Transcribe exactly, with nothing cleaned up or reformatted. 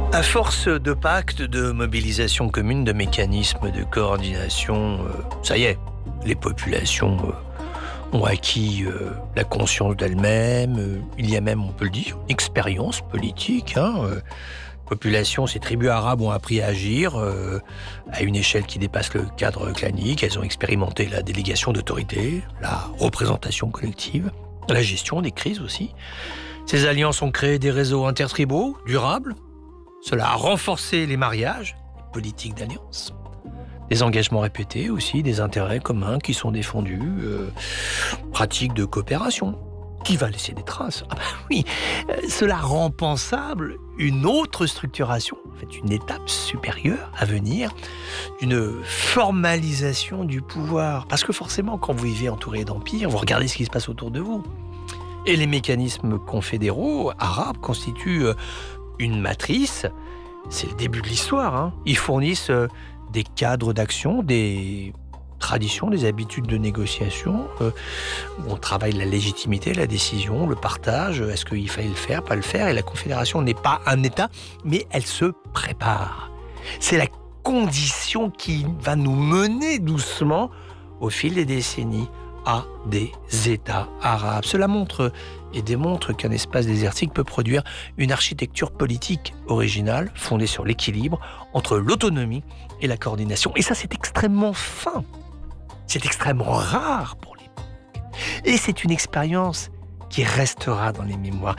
À force de pactes, de mobilisation commune, de mécanismes de coordination, euh, ça y est, les populations euh, ont acquis euh, la conscience d'elles-mêmes. Euh, il y a même, on peut le dire, une expérience politique. Hein, euh, population, ces tribus arabes ont appris à agir euh, à une échelle qui dépasse le cadre clanique. Elles ont expérimenté la délégation d'autorité, la représentation collective, la gestion des crises aussi. Ces alliances ont créé des réseaux intertribaux durables. Cela a renforcé les mariages, les politiques d'alliance, des engagements répétés aussi, des intérêts communs qui sont défendus, euh, pratiques de coopération, qui va laisser des traces. Ah ben oui, euh, cela rend pensable une autre structuration, en fait une étape supérieure à venir, une formalisation du pouvoir. Parce que forcément, quand vous vivez entouré d'empires, vous regardez ce qui se passe autour de vous. Et les mécanismes confédéraux arabes constituent euh, une matrice, c'est le début de l'histoire. Hein. Ils fournissent euh, des cadres d'action, des traditions, des habitudes de négociation. Euh, on travaille la légitimité, la décision, le partage. Est-ce qu'il fallait le faire, pas le faire? Et la Confédération n'est pas un État, mais elle se prépare. C'est la condition qui va nous mener doucement, au fil des décennies, à des États arabes. Cela montre et démontre qu'un espace désertique peut produire une architecture politique originale fondée sur l'équilibre entre l'autonomie et la coordination. Et ça, c'est extrêmement fin. C'est extrêmement rare pour l'époque. Et c'est une expérience qui restera dans les mémoires.